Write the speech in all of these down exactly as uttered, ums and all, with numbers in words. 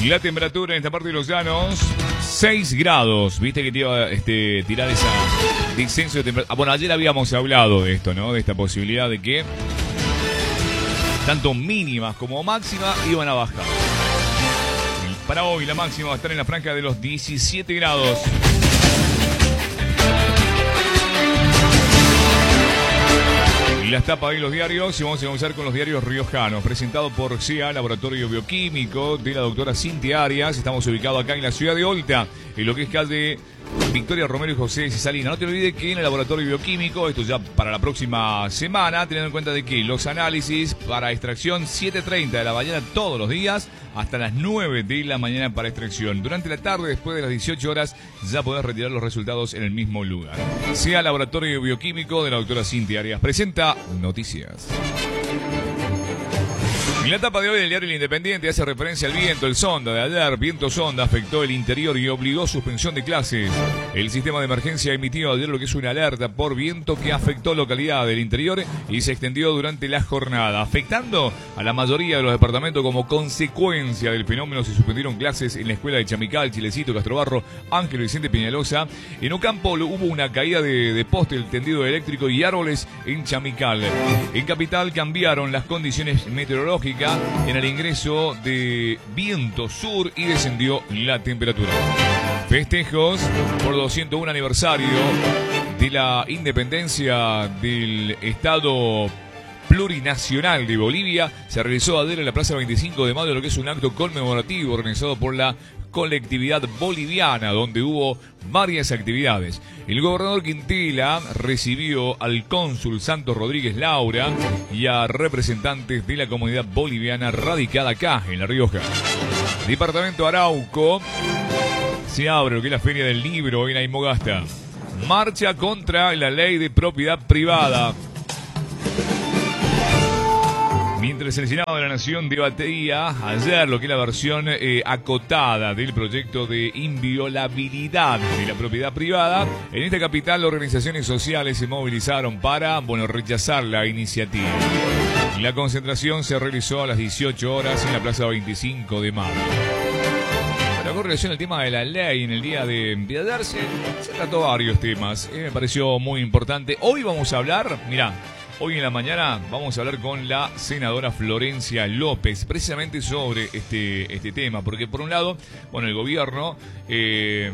La temperatura en esta parte de los llanos, seis grados. Viste que te iba a este, tirar esa descenso de temperatura. Ah, bueno, ayer habíamos hablado de esto, ¿no? De esta posibilidad de que tanto mínimas como máximas iban a bajar. Para hoy la máxima va a estar en la franja de los diecisiete grados. Y las tapas de los diarios, y vamos a comenzar con los diarios riojanos, presentado por C E A, Laboratorio Bioquímico, de la doctora Cintia Arias. Estamos ubicados acá en la ciudad de Olta, en lo que es calle Victoria Romero y José Cisalina. No te olvides que en el Laboratorio Bioquímico, esto ya para la próxima semana, teniendo en cuenta de que los análisis para extracción siete treinta de la mañana todos los días, hasta las nueve de la mañana para extracción. Durante la tarde, después de las dieciocho horas, ya podés retirar los resultados en el mismo lugar. C E A, Laboratorio Bioquímico, de la doctora Cintia Arias, presenta noticias. En la etapa de hoy del diario El Independiente hace referencia al viento, el sonda de ayer. Viento sonda afectó el interior y obligó suspensión de clases. El sistema de emergencia emitió ayer lo que es una alerta por viento que afectó localidades del interior y se extendió durante la jornada, afectando a la mayoría de los departamentos. Como consecuencia del fenómeno se suspendieron clases en la escuela de Chamical, Chilecito, Castrobarro, Ángel Vicente Peñalosa. En Ocampo hubo una caída de, de poste, el tendido eléctrico y árboles en Chamical. En Capital cambiaron las condiciones meteorológicas en el ingreso de viento sur y descendió la temperatura. Festejos por doscientos uno aniversario de la independencia del Estado Plurinacional de Bolivia se realizó ayer en la Plaza veinticinco de Mayo, lo que es un acto conmemorativo organizado por la colectividad boliviana, donde hubo varias actividades. El gobernador Quintela recibió al cónsul Santos Rodríguez Laura y a representantes de la comunidad boliviana radicada acá en La Rioja. Departamento Arauco, se abre lo que es la Feria del Libro en Aymogasta. Marcha contra la ley de propiedad privada. Mientras el Senado de la Nación debatía ayer lo que es la versión eh, acotada del proyecto de inviolabilidad de la propiedad privada, en esta capital las organizaciones sociales se movilizaron para, bueno, rechazar la iniciativa. La concentración se realizó a las dieciocho horas en la Plaza veinticinco de Mayo. Con relación al tema de la ley, en el día de, de ayer se, se trató varios temas. Eh, me pareció muy importante. Hoy vamos a hablar, mirá, hoy en la mañana vamos a hablar con la senadora Florencia López, precisamente sobre este, este tema, porque por un lado, bueno, el gobierno eh,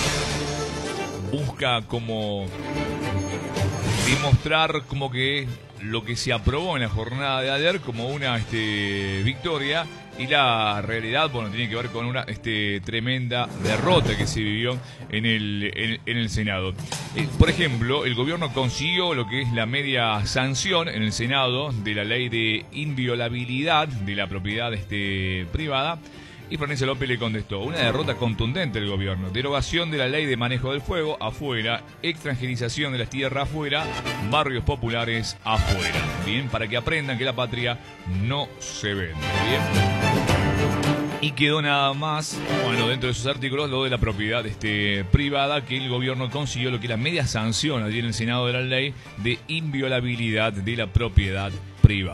busca como demostrar como que lo que se aprobó en la jornada de ayer como una este, victoria, y la realidad, bueno, tiene que ver con una este, tremenda derrota que se vivió en el, en, en el Senado. Eh, por ejemplo, el gobierno consiguió lo que es la media sanción en el Senado de la ley de inviolabilidad de la propiedad este, privada. Y Florencia López le contestó: una derrota contundente del gobierno. Derogación de la ley de manejo del fuego afuera, extranjerización de las tierras afuera, barrios populares afuera. Bien, para que aprendan que la patria no se vende. Bien. Y quedó nada más, bueno, dentro de esos artículos, lo de la propiedad este, privada, que el gobierno consiguió lo que es la media sanción allí en el Senado de la ley de inviolabilidad de la propiedad privada.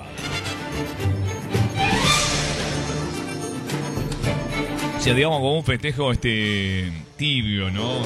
O sea, digamos, como un festejo este tibio, ¿no?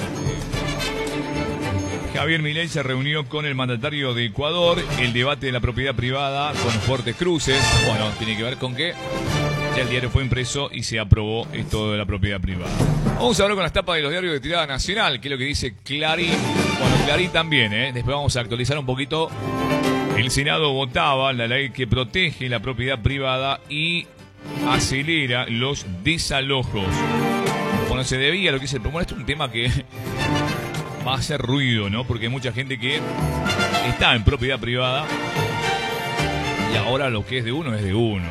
Javier Milei se reunió con el mandatario de Ecuador. El debate de la propiedad privada con fuertes cruces. Bueno, tiene que ver con que ya el diario fue impreso y se aprobó esto de la propiedad privada. Vamos a hablar con las tapas de los diarios de tirada nacional, que es lo que dice Clarín. Bueno, Clarín también, ¿eh? Después vamos a actualizar un poquito. El Senado votaba la ley que protege la propiedad privada y acelera los desalojos. Bueno, se debía lo que dice el... Bueno, esto es un tema que va a hacer ruido, ¿no? Porque hay mucha gente que está en propiedad privada y ahora lo que es de uno es de uno.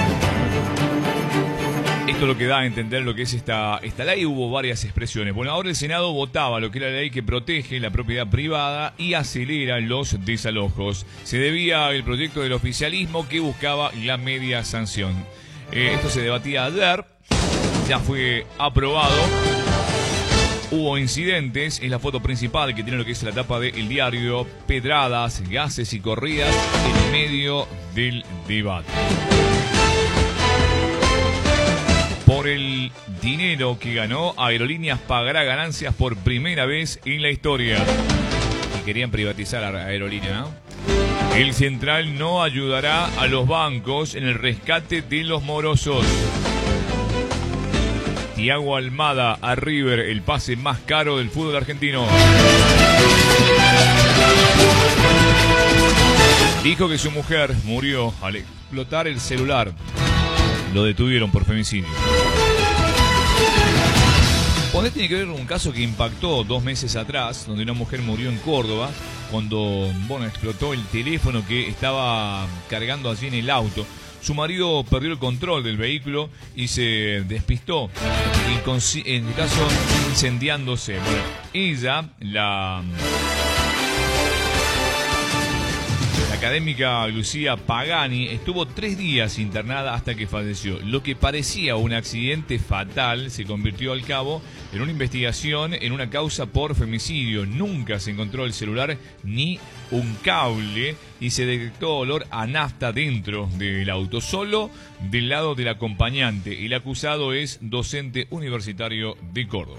Esto es lo que da a entender lo que es esta, esta ley. Hubo varias expresiones. Bueno, ahora el Senado votaba lo que era la ley que protege la propiedad privada y acelera los desalojos. Se debía al proyecto del oficialismo que buscaba la media sanción. Eh, esto se debatía ayer, ya fue aprobado. Hubo incidentes, es la foto principal que tiene lo que es la tapa del diario. Pedradas, gases y corridas en medio del debate. Por por el dinero que ganó, Aerolíneas pagará ganancias por primera vez en la historia. Y querían privatizar a Aerolínea, ¿no? El Central no ayudará a los bancos en el rescate de los morosos. Thiago Almada a River, el pase más caro del fútbol argentino. Dijo que su mujer murió al explotar el celular. Lo detuvieron por femicidio. Podés tiene que ver un caso que impactó dos meses atrás, donde una mujer murió en Córdoba cuando, bueno, explotó el teléfono que estaba cargando allí en el auto. Su marido perdió el control del vehículo y se despistó, en el caso incendiándose. Bueno, ella, la... La académica Lucía Pagani estuvo tres días internada hasta que falleció. Lo que parecía un accidente fatal se convirtió al cabo en una investigación en una causa por femicidio. Nunca se encontró el celular ni un cable y se detectó olor a nafta dentro del auto, solo del lado del acompañante. El acusado es docente universitario de Córdoba.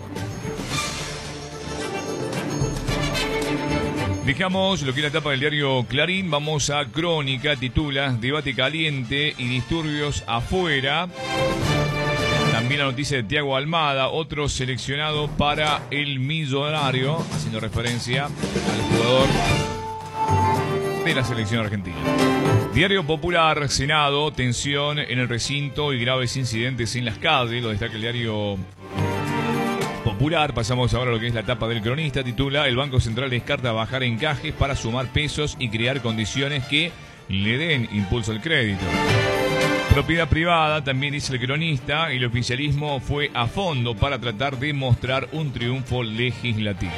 Dejamos lo que es la tapa del diario Clarín, vamos a Crónica, titula Debate caliente y disturbios afuera. También la noticia de Thiago Almada, otro seleccionado para el Millonario, haciendo referencia al jugador de la selección argentina. Diario Popular, Senado, tensión en el recinto y graves incidentes en las calles, lo destaca el diario Popular. Pasamos ahora a lo que es la tapa del Cronista, titula El Banco Central descarta bajar encajes para sumar pesos y crear condiciones que le den impulso al crédito. Propiedad privada, también dice el Cronista, el oficialismo fue a fondo para tratar de mostrar un triunfo legislativo.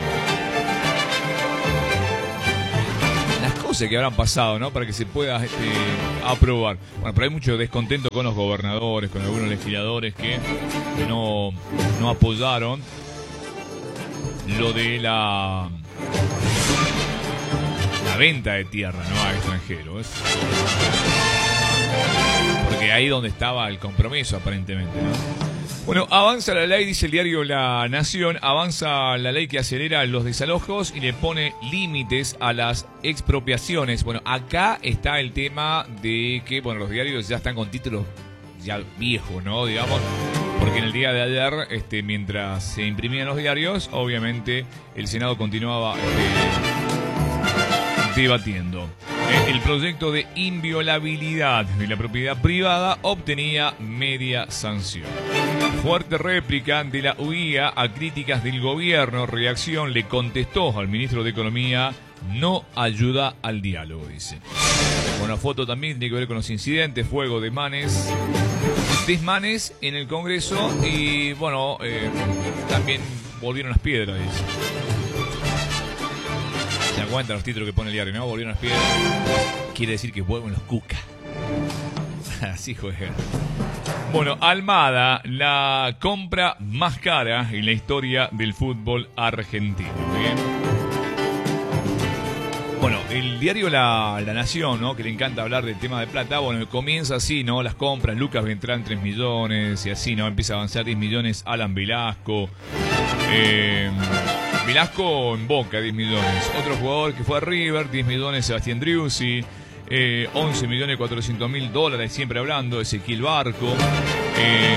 Las cosas que habrán pasado, ¿no? Para que se pueda este, aprobar. Bueno, pero hay mucho descontento con los gobernadores, con algunos legisladores que no, no apoyaron lo de la, la venta de tierra, ¿no? A extranjeros. Porque ahí donde estaba el compromiso, aparentemente, ¿no? Bueno, avanza la ley, dice el diario La Nación, avanza la ley que acelera los desalojos y le pone límites a las expropiaciones. Bueno, acá está el tema de que, bueno, los diarios ya están con títulos ya viejos, ¿no? Digamos, porque en el día de ayer, este, mientras se imprimían los diarios, obviamente el Senado continuaba este, debatiendo. El proyecto de inviolabilidad de la propiedad privada obtenía media sanción. Fuerte réplica de la U I A a críticas del gobierno. Reacción le contestó al ministro de Economía: no ayuda al diálogo, dice. Una foto también tiene que ver con los incidentes, fuego de manes, desmanes en el Congreso y, bueno, eh, también volvieron las piedras, dice. Se aguantan los títulos que pone el diario, ¿no? Volvieron las piedras. Quiere decir que vuelven los cuca. Así juegan. Bueno, Almada, la compra más cara en la historia del fútbol argentino. ¿Bien? Bueno, el diario La, la Nación, ¿no? Que le encanta hablar del tema de plata. Bueno, comienza así, ¿no? Las compras, Lucas Beltrán tres millones y así, ¿no? Empieza a avanzar diez millones Alan Velasco. Eh... Velasco en Boca, diez millones. Otro jugador que fue a River, diez millones, Sebastián Driussi. Eh, once millones cuatrocientos mil dólares, siempre hablando, Ezequiel Barco. Eh,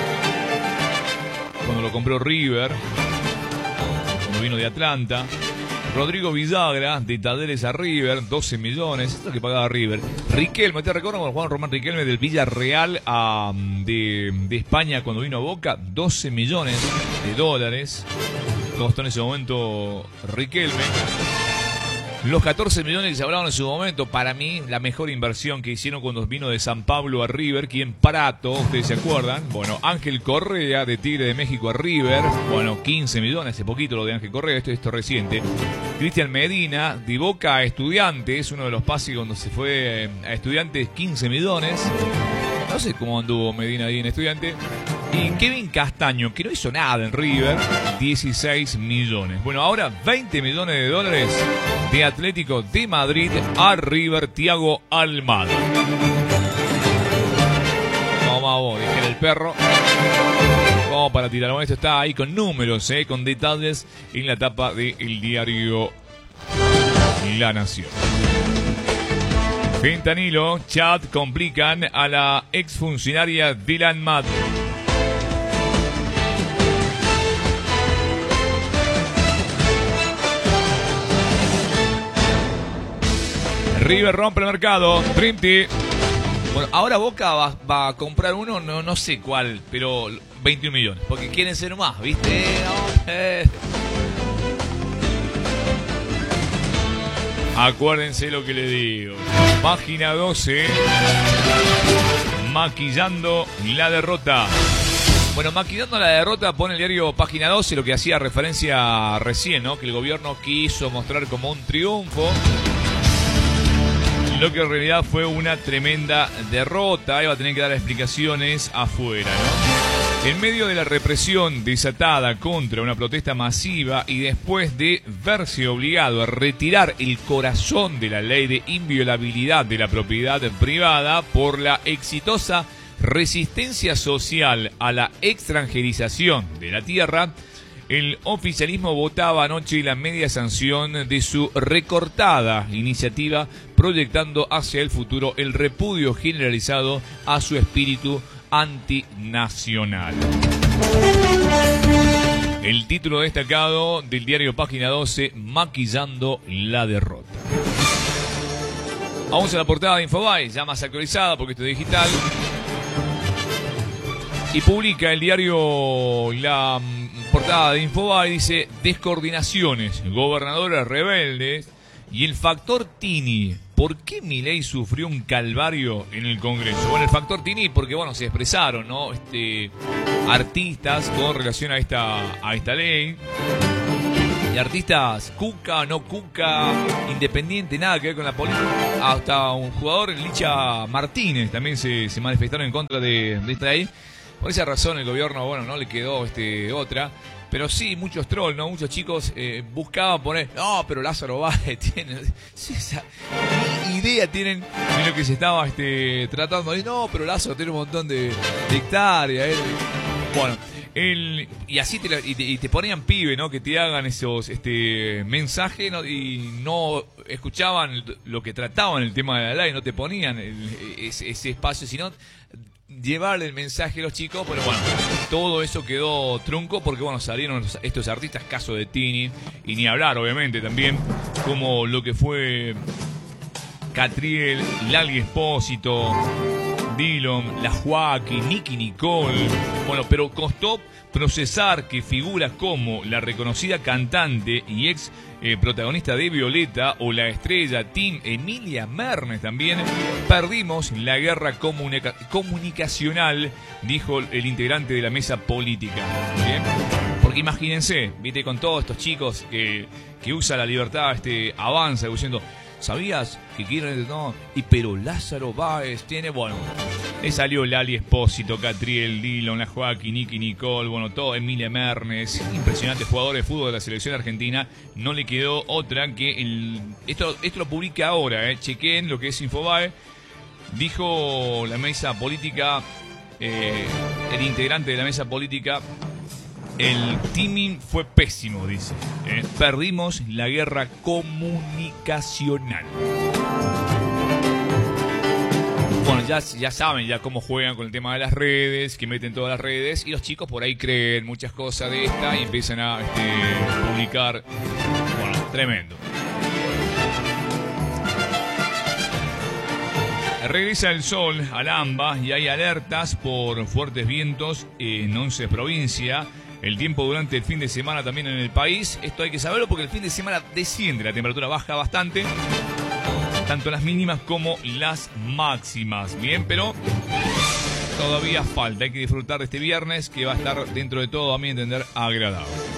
cuando lo compró River, cuando vino de Atlanta. Rodrigo Villagra, de Talleres a River, doce millones. Esto es lo que pagaba River. Riquelme, ¿te recuerdas cuando Juan Román Riquelme del Villarreal a, de, de España cuando vino a Boca? doce millones de dólares. Costó en ese momento Riquelme. Los catorce millones que se hablaban en su momento, para mí, la mejor inversión que hicieron cuando vino de San Pablo a River. ¿Quién? Prato, ustedes se acuerdan. Bueno, Ángel Correa, de Tigre de México a River. Bueno, quince millones, hace poquito lo de Ángel Correa, esto, esto reciente. Cristian Medina, de Boca a Estudiantes, uno de los pases cuando se fue a Estudiantes, quince millones. No sé cómo anduvo Medina ahí en Estudiantes. Y Kevin Castaño, que no hizo nada en River, dieciséis millones. Bueno, ahora veinte millones de dólares de Atlético de Madrid a River, Thiago Almada. Vamos, vamos, dije el perro. Como para tirar. Bueno, esto está ahí con números, eh, con detalles en la tapa del diario La Nación. Fentanilo, chat complican a la exfuncionaria de la ANMAT. River rompe el mercado. Trinity. Bueno, ahora Boca va, va a comprar uno, no, no sé cuál, pero veintiún millones. Porque quieren ser más, ¿viste? No, eh. Acuérdense lo que le digo. Página doce. Maquillando la derrota. Bueno, maquillando la derrota pone el diario Página doce, lo que hacía referencia recién, ¿no? Que el gobierno quiso mostrar como un triunfo lo que en realidad fue una tremenda derrota. Iba a tener que dar explicaciones afuera, ¿no? En medio de la represión desatada contra una protesta masiva y después de verse obligado a retirar el corazón de la ley de inviolabilidad de la propiedad privada por la exitosa resistencia social a la extranjerización de la tierra, el oficialismo votaba anoche la media sanción de su recortada iniciativa, proyectando hacia el futuro el repudio generalizado a su espíritu antinacional. El título destacado del diario Página doce, Maquillando la derrota. Vamos a la portada de Infobae, ya más actualizada porque esto es digital. Y publica el diario la portada de Infobae, dice: descoordinaciones, gobernadores rebeldes y el factor Tini. ¿Por qué Milei sufrió un calvario en el Congreso? Bueno, el factor Tini porque, bueno, se expresaron, ¿no? Este, artistas con relación a esta, a esta ley. Y artistas cuca, no cuca, independiente, nada que ver con la política. Hasta un jugador, Licha Martínez, también se, se manifestaron en contra de, de esta ley. Por esa razón el gobierno, bueno, no le quedó este otra. Pero sí, muchos trolls, ¿no? Muchos chicos eh, buscaban poner, no, pero Lázaro Báez tiene... Sí, esa idea tienen de lo que se estaba este, tratando. Y no, pero Lázaro tiene un montón de, de hectáreas. Eh. Bueno, el, y así te, y te, y te ponían pibe, ¿no? Que te hagan esos este, mensajes, ¿no? Y no escuchaban lo que trataban el tema de la ley, no te ponían el, ese, ese espacio, sino llevarle el mensaje a los chicos. Pero bueno, todo eso quedó trunco porque, bueno, salieron estos artistas, caso de Tini, y ni hablar, obviamente, también, como lo que fue Catriel, Lali Espósito, Dillon, La Joaquín, Nicky Nicole. Bueno, pero costó procesar que figuras como la reconocida cantante y ex eh, protagonista de Violeta o la estrella teen Emilia Mernes también perdimos la guerra comunica comunicacional, dijo el integrante de la mesa política. ¿Bien? Porque imagínense, viste, con todos estos chicos que, que usa la libertad, este avanza diciendo, ¿sabías que quieren? No, y pero Lázaro Báez tiene, bueno, le salió Lali Espósito, Catriel, Dillon, La Joaquín, Nicky Nicole, bueno, todo, Emilia Mernes, impresionante jugador de fútbol de la selección argentina. No le quedó otra que el, esto, esto lo publica ahora, eh, chequen lo que es Infobae. Dijo la mesa política, eh, el integrante de la mesa política, el timing fue pésimo, dice. Eh, perdimos la guerra comunicacional. Bueno, ya, ya saben ya cómo juegan con el tema de las redes, que meten todas las redes, y los chicos por ahí creen muchas cosas de esta y empiezan a este, publicar. Bueno, tremendo. Regresa el sol al AMBA y hay alertas por fuertes vientos en once provincias. El tiempo durante el fin de semana también en el país. Esto hay que saberlo porque el fin de semana desciende, la temperatura baja bastante, tanto las mínimas como las máximas. Bien, pero todavía falta. Hay que disfrutar de este viernes que va a estar dentro de todo, a mi entender, agradable.